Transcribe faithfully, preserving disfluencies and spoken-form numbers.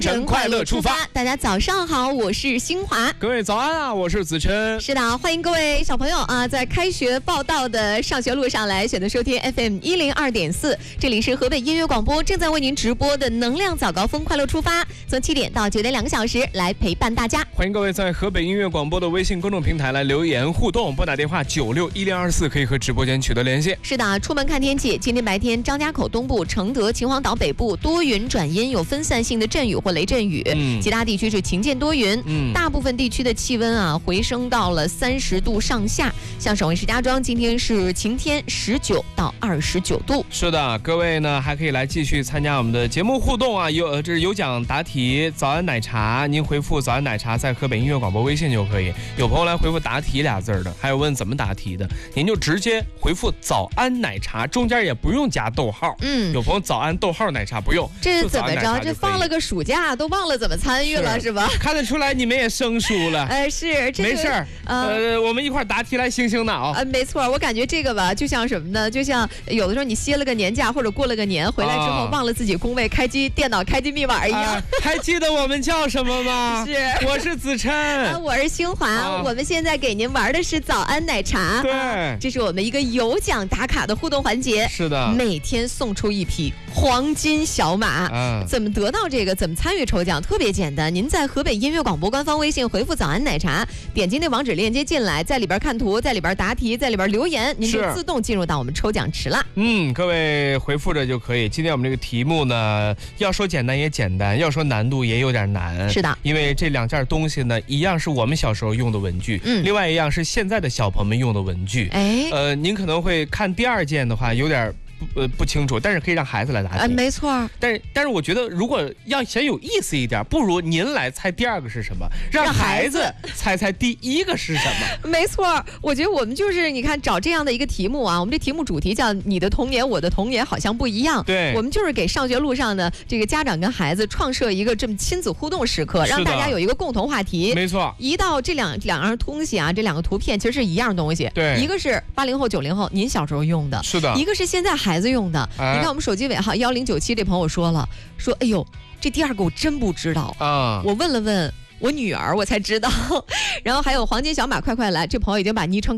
程快乐出发。大家早上好，我是新华。 各位早安啊，我是子琛。 是的，欢迎各位小朋友啊，在开学报到的上学路上来选择收听 F M 一零二点四，这里是河北音乐广播正在为您直播的能量早高峰快乐出发，从七点到九点两个小时来陪伴大家。 欢迎各位在河北音乐广播的微信公众平台来留言互动，拨打电话九六一零二四可以和直播间取得联系。 是的，出门看天气，今天白天张家口东部、承德、秦皇岛北部多云转阴，有分散性的阵雨或雷阵雨，嗯、其他地区是晴间多云，嗯、大部分地区的气温啊回升到了三十度上下。像省会石家庄今天是晴天，十九到二十九度。 是的，各位呢还可以来继续参加我们的节目互动啊，有这是有奖答题早安奶茶，您回复早安奶茶在河北音乐广播微信就可以。有朋友来回复答题俩字的，还有问怎么答题的，您就直接回复早安奶茶，中间也不用加逗号。嗯，有朋友早安逗号奶茶不用， 这是怎么着？这放了个暑假都忘了怎么参与了 是, 是吧？ 看得出来你们也生疏了。 呃，是，这个、 没事儿。呃，我们一块答题来醒醒脑。 呃，没错，我感觉这个吧，就像什么呢？就像有的时候你歇了个年假或者过了个年回来之后，忘了自己工位开机电脑开机密码一样。啊、 还记得我们叫什么吗？ 是， 我是子琛、 啊，我是新华、啊。我们现在给您玩的是早安奶茶。 对、 啊，这是我们一个有奖打卡的互动环节。 是的， 每天送出一匹黄金小马。啊、怎么得到这个？怎么参与抽奖？特别简单，您在河北音乐广播官方微信回复早安奶茶，点击那网址链接进来，在里边看图，在里边答题，在里边留言，您就自动进入到我们抽奖池了。 嗯，各位回复着就可以。今天我们这个题目呢，要说简单也简单，要说难度也有点难。 是的， 因为这两件东西呢，一样是我们小时候用的文具，嗯，另外一样是现在的小朋友们用的文具。哎，呃，您可能会看第二件的话有点呃不清楚，但是可以让孩子来答题。 呃，没错。 但是但是我觉得，如果要想有意思一点，不如您来猜第二个是什么，让孩子猜猜第一个是什么。 没错，我觉得我们就是你看找这样的一个题目啊，我们这题目主题叫你的童年我的童年好像不一样。 对， 我们就是给上学路上的这个家长跟孩子创设一个这么亲子互动时刻，让大家有一个共同话题。 没错， 一到这两两样东西啊，这两个图片其实是一样东西。 对， 一个是八零后九零后您小时候用的， 是的， 一个是现在孩子用的。哎、你看我们手机尾号幺零九七这朋友说了，说哎呦，这第二个我真不知道啊，我问了问我女儿，我才知道。然后还有黄金小马快快来，这朋友已经把昵称